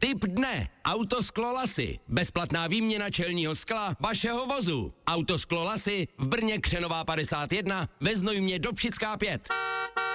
Tip dne. Autosklo Lasy. Bezplatná výměna čelního skla vašeho vozu. Autosklo Lasy v Brně Křenová 51, ve Znojmě Dobšická 5.